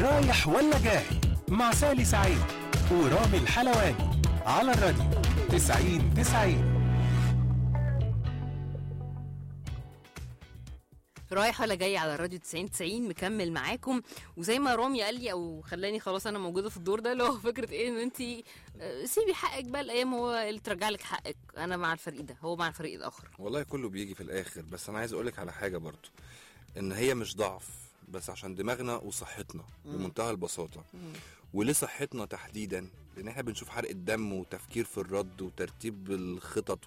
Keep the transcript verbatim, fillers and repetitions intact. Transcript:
رايح ولا جاي مع سالي سعيد ورامي الحلواني على الراديو تسعين تسعين. رايح ولا جاي على الراديو تسعين تسعين مكمل معاكم. وزي ما رامي قال لي او خلاني خلاص انا موجوده في الدور ده، اللي هو فكره ايه ان انت سيبي حقك بقى، الايام هو اللي ترجع لك حقك. انا مع الفريق ده، هو مع الفريق الاخر. والله كله بيجي في الاخر، بس انا عايز اقولك على حاجه برضو، ان هي مش ضعف، بس عشان دماغنا وصحتنا بمنتهى البساطه. وليه صحتنا تحديدا؟ لان احنا بنشوف حرق الدم وتفكير في الرد وترتيب الخطط